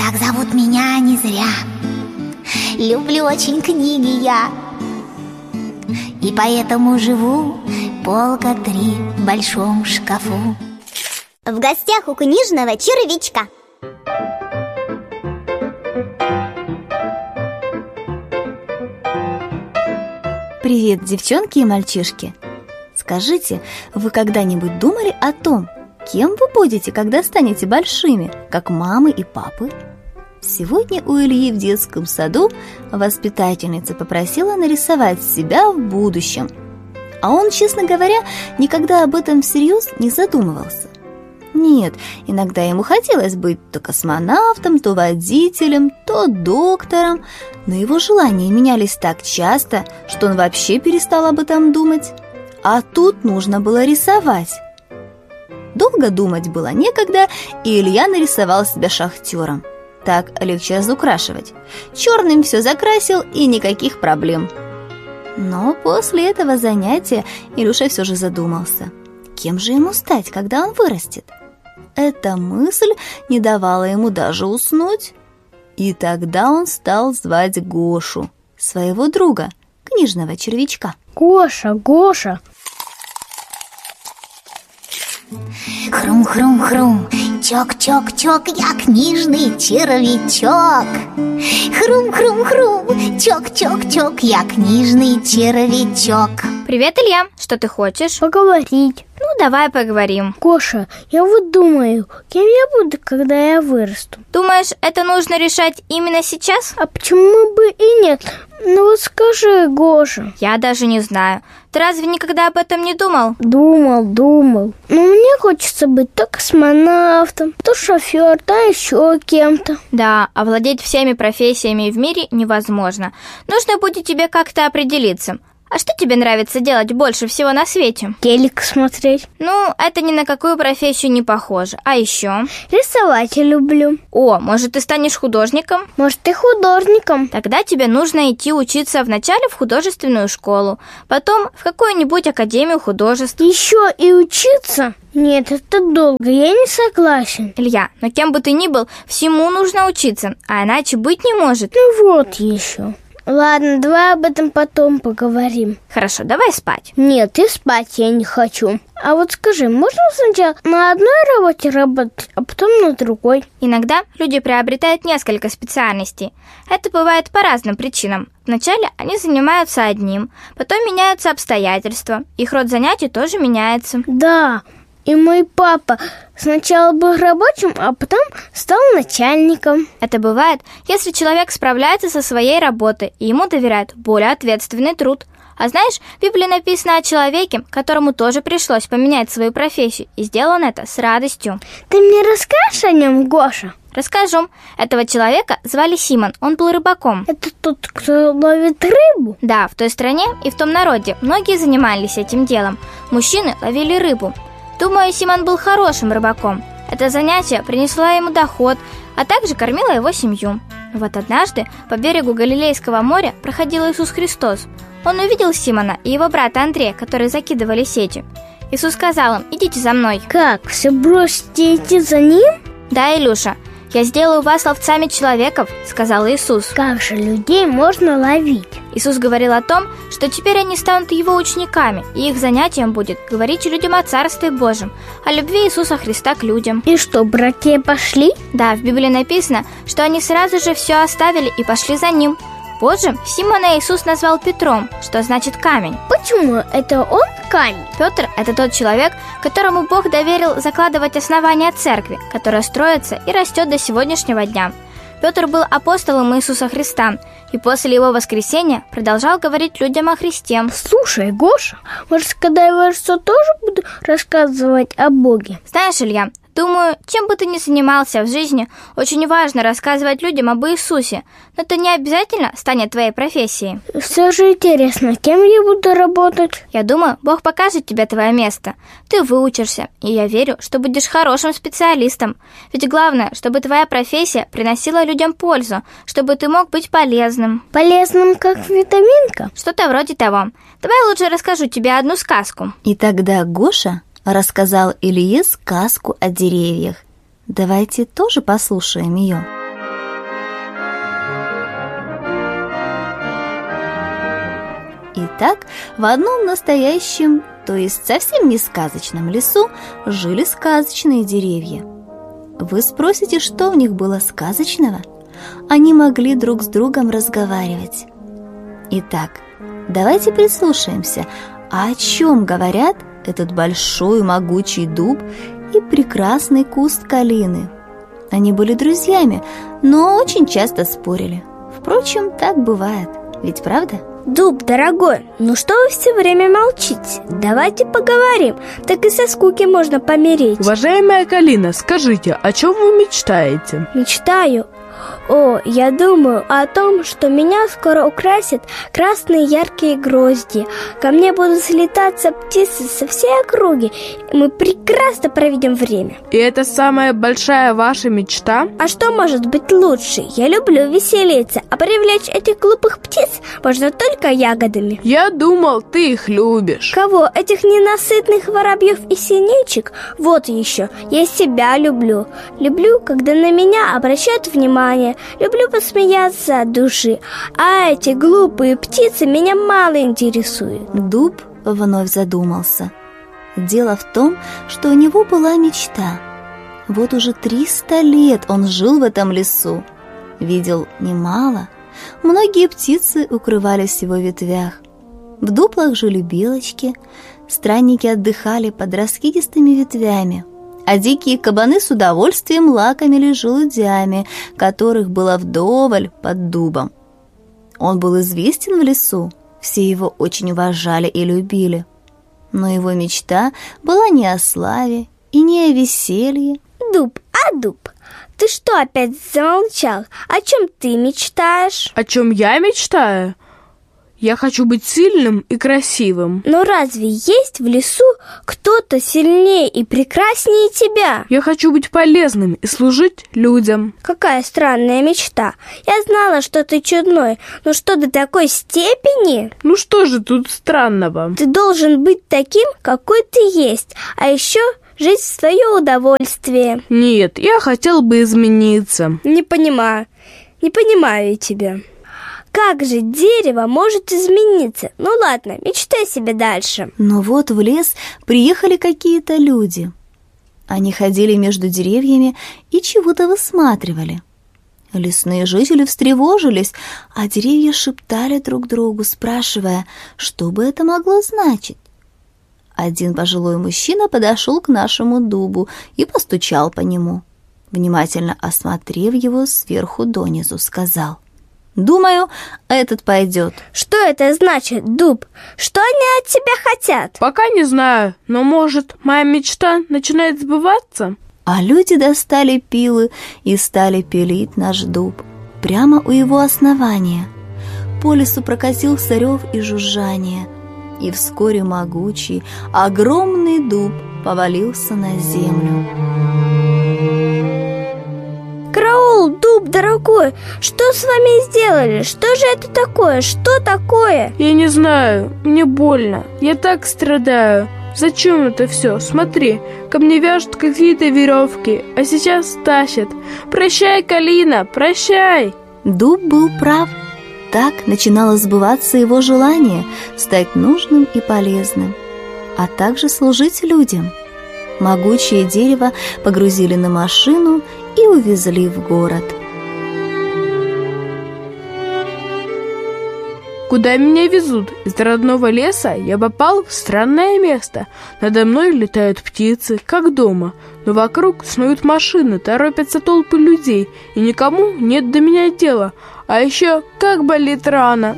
Так зовут меня не зря. Люблю очень книги я, и поэтому живу полка 3 в большом шкафу. В гостях у книжного червячка. Привет, девчонки и мальчишки! Скажите, вы когда-нибудь думали о том, кем вы будете, когда станете большими, как мамы и папы? Сегодня у Ильи в детском саду воспитательница попросила нарисовать себя в будущем. А он, честно говоря, никогда об этом всерьез не задумывался. Нет, иногда ему хотелось быть то космонавтом, то водителем, то доктором, но его желания менялись так часто, что он вообще перестал об этом думать. А тут нужно было рисовать. Долго думать было некогда, и Илья нарисовал себя шахтером. Так легче разукрашивать. Черным все закрасил, и никаких проблем. Но после этого занятия Илюша все же задумался. Кем же ему стать, когда он вырастет? Эта мысль не давала ему даже уснуть. И тогда он стал звать Гошу, своего друга, книжного червячка. Гоша, Гоша! Хрум-хрум-хрум, чок-чок-чок, я книжный червячок. Хрум-хрум-хрум, чок-чок-чок, я книжный червячок. Привет, Илья, что ты хочешь? Поговорить. Ну, давай поговорим. Гоша, я вот думаю, кем я буду, когда я вырасту? Думаешь, это нужно решать именно сейчас? А почему бы и нет? Ну вот скажи, Гоша. Я даже не знаю. Ты разве никогда об этом не думал? Думал. Но мне хочется быть то космонавтом, то шофер, то еще кем-то. Да, овладеть всеми профессиями в мире невозможно. Нужно будет тебе как-то определиться. А что тебе нравится делать больше всего на свете? Телек смотреть. Ну, это ни на какую профессию не похоже. А еще? Рисовать я люблю. О, может, ты станешь художником? Может, и художником. Тогда тебе нужно идти учиться вначале в художественную школу, потом в какую-нибудь академию художеств. Еще и учиться? Нет, это долго, я не согласен. Илья, но кем бы ты ни был, всему нужно учиться, а иначе быть не может. Ну вот еще. Ладно, давай об этом потом поговорим. Хорошо, давай спать. Нет, и спать я не хочу. А вот скажи, можно сначала на одной работе работать, а потом на другой? Иногда люди приобретают несколько специальностей. Это бывает по разным причинам. Вначале они занимаются одним, потом меняются обстоятельства. Их род занятий тоже меняется. Да, и мой папа сначала был рабочим, а потом стал начальником. Это бывает, если человек справляется со своей работой, и ему доверяют более ответственный труд. А знаешь, в Библии написано о человеке, которому тоже пришлось поменять свою профессию, и сделал он это с радостью. Ты мне расскажешь о нем, Гоша? Расскажу. Этого человека звали Симон, он был рыбаком. Это тот, кто ловит рыбу? Да, в той стране и в том народе многие занимались этим делом. Мужчины ловили рыбу. Думаю, Симон был хорошим рыбаком. Это занятие принесло ему доход, а также кормило его семью. Вот однажды по берегу Галилейского моря проходил Иисус Христос. Он увидел Симона и его брата Андрея, которые закидывали сети. Иисус сказал им: «Идите за мной». Как? Все бросите и идти за ним? Да, Илюша, я сделаю вас ловцами человеков, сказал Иисус. Как же людей можно ловить? Иисус говорил о том, что теперь они станут его учениками, и их занятием будет говорить людям о Царстве Божьем, о любви Иисуса Христа к людям. И что, братья пошли? Да, в Библии написано, что они сразу же все оставили и пошли за ним. Позже Симона Иисус назвал Петром, что значит камень. Почему это он камень? Петр – это тот человек, которому Бог доверил закладывать основания церкви, которая строится и растет до сегодняшнего дня. Петр был апостолом Иисуса Христа, и после его воскресения продолжал говорить людям о Христе. Слушай, Гоша, может, когда я вырасту, тоже буду рассказывать о Боге? Знаешь, Илья, думаю, чем бы ты ни занимался в жизни, очень важно рассказывать людям об Иисусе, но это не обязательно станет твоей профессией. Все же интересно, кем я буду работать? Я думаю, Бог покажет тебе твое место. Ты выучишься, и я верю, что будешь хорошим специалистом. Ведь главное, чтобы твоя профессия приносила людям пользу, чтобы ты мог быть полезным. Полезным, как витаминка? Что-то вроде того. Давай лучше расскажу тебе одну сказку. И тогда Гоша рассказал Илье сказку о деревьях. Давайте тоже послушаем ее. Итак, в одном настоящем, то есть совсем не сказочном лесу, жили сказочные деревья. Вы спросите, что в них было сказочного? Они могли друг с другом разговаривать. Итак, давайте прислушаемся, а о чем говорят этот большой могучий дуб и прекрасный куст калины. Они были друзьями, но очень часто спорили. Впрочем, так бывает, ведь правда? Дуб, дорогой, ну что вы все время молчите? Давайте поговорим, так и со скуки можно помереть. Уважаемая Калина, скажите, о чем вы мечтаете? Мечтаю? О, я думаю о том, что меня скоро украсят красные яркие грозди. Ко мне будут слетаться птицы со всей округи, и мы прекрасно проведем время. И это самая большая ваша мечта? А что может быть лучше? Я люблю веселиться, а привлечь этих глупых птиц можно только ягодами. Я думал, ты их любишь. Кого? Этих ненасытных воробьев и синичек? Вот еще, я себя люблю. Люблю, когда на меня обращают внимание. Люблю посмеяться от души. А эти глупые птицы меня мало интересуют. Дуб вновь задумался. Дело в том, что у него была мечта. Вот уже 300 лет он жил в этом лесу. Видел немало. Многие птицы укрывались в его ветвях. В дуплах жили белочки. Странники отдыхали под раскидистыми ветвями, а дикие кабаны с удовольствием лакомили желудями, которых было вдоволь под дубом. Он был известен в лесу, все его очень уважали и любили. Но его мечта была не о славе и не о веселье. Дуб, ты что опять замолчал? О чем ты мечтаешь? О чем я мечтаю? Я хочу быть сильным и красивым. Но разве есть в лесу кто-то сильнее и прекраснее тебя? Я хочу быть полезным и служить людям. Какая странная мечта. Я знала, что ты чудной, но что до такой степени? Ну что же тут странного? Ты должен быть таким, какой ты есть, а еще жить в свое удовольствие. Нет, я хотел бы измениться. Не понимаю я тебя. Как же дерево может измениться? Ну ладно, мечтай себе дальше. Но вот в лес приехали какие-то люди. Они ходили между деревьями и чего-то высматривали. Лесные жители встревожились, а деревья шептали друг другу, спрашивая, что бы это могло значить. Один пожилой мужчина подошел к нашему дубу и постучал по нему. Внимательно осмотрев его сверху донизу, сказал: «Думаю, этот пойдет». Что это значит, дуб? Что они от тебя хотят? Пока не знаю, но, может, моя мечта начинает сбываться? А люди достали пилы и стали пилить наш дуб прямо у его основания. По лесу прокатился рев и жужжание, и вскоре могучий, огромный дуб повалился на землю. Караул, дуб, дорогой, что с вами сделали? Что же это такое? Что такое? Я не знаю, мне больно. Я так страдаю. Зачем это все? Смотри, ко мне вяжут какие-то веревки, а сейчас тащат. Прощай, Калина, прощай. Дуб был прав. Так начинало сбываться его желание стать нужным и полезным, а также служить людям. Могучее дерево погрузили на машину и увезли в город. Куда меня везут? Из родного леса я попал в странное место. Надо мной летают птицы, как дома, но вокруг снуют машины, торопятся толпы людей, и никому нет до меня дела. А еще как болит рана.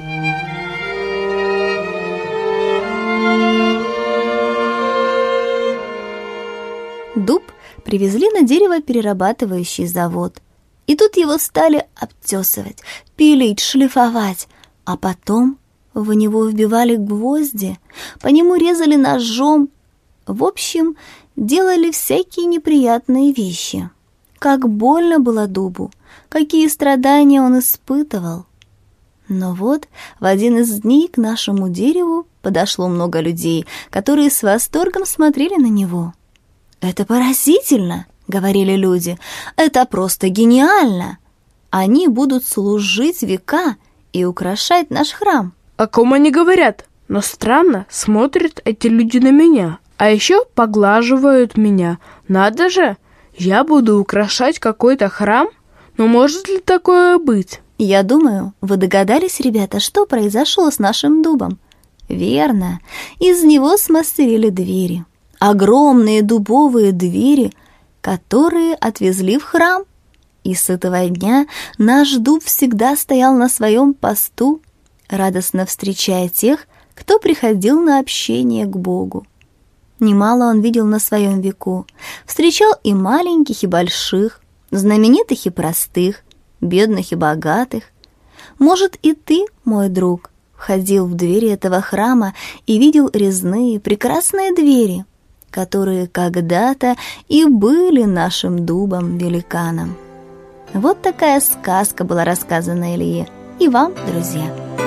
Дуб привезли на деревоперерабатывающий завод. И тут его стали обтесывать, пилить, шлифовать, а потом в него вбивали гвозди, по нему резали ножом. В общем, делали всякие неприятные вещи. Как больно было дубу, какие страдания он испытывал. Но вот в один из дней к нашему дереву подошло много людей, которые с восторгом смотрели на него. «Это поразительно!» — говорили люди. «Это просто гениально! Они будут служить века и украшать наш храм». о ком они говорят, но странно смотрят эти люди на меня, а еще поглаживают меня. Надо же, я буду украшать какой-то храм? Но может ли такое быть? Я думаю, вы догадались, ребята, что произошло с нашим дубом? Верно, из него смастерили двери. Огромные дубовые двери, которые отвезли в храм. И с этого дня наш дуб всегда стоял на своем посту, радостно встречая тех, кто приходил на общение к Богу. Немало он видел на своем веку. Встречал и маленьких, и больших, знаменитых и простых, бедных и богатых. Может, и ты, мой друг, входил в двери этого храма и видел резные, прекрасные двери, которые когда-то и были нашим дубом-великаном. Вот такая сказка была рассказана Илье и вам, друзья.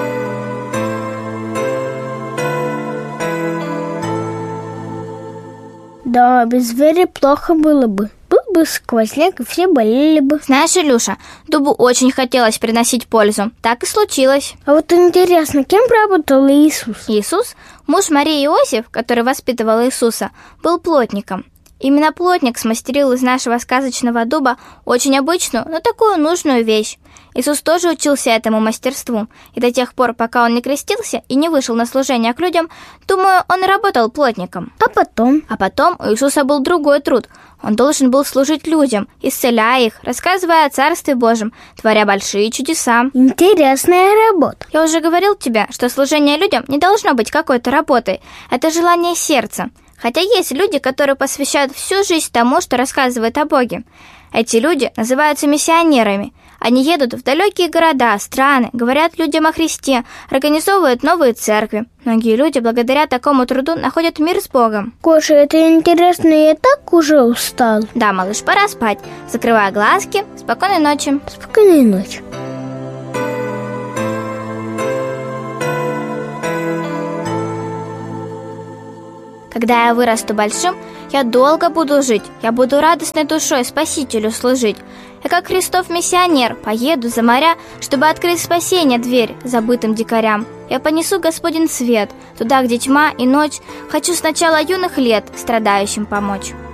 Да, без двери плохо было бы. Был бы сквозняк, и все болели бы. Знаешь, Илюша, дубу очень хотелось приносить пользу. Так и случилось. А вот интересно, кем работал Иисус? Иисус, муж Марии Иосиф, который воспитывал Иисуса, был плотником. Именно плотник смастерил из нашего сказочного дуба очень обычную, но такую нужную вещь. Иисус тоже учился этому мастерству, и до тех пор, пока он не крестился и не вышел на служение к людям, думаю, он и работал плотником. А потом? А потом у Иисуса был другой труд. Он должен был служить людям, исцеляя их, рассказывая о Царстве Божьем, творя большие чудеса. Интересная работа. Я уже говорил тебе, что служение людям не должно быть какой-то работой. Это желание сердца. Хотя есть люди, которые посвящают всю жизнь тому, что рассказывают о Боге. Эти люди называются миссионерами. Они едут в далекие города, страны, говорят людям о Христе, организовывают новые церкви. Многие люди благодаря такому труду находят мир с Богом. Гоша, это интересно, я так уже устал. Да, малыш, пора спать. Закрывай глазки. Спокойной ночи. Спокойной ночи. Когда я вырасту большим, я долго буду жить. Я буду радостной душой Спасителю служить. Я как Христов миссионер поеду за моря, чтобы открыть спасение дверь забытым дикарям. Я понесу Господень свет, туда, где тьма и ночь. Хочу с начала юных лет страдающим помочь.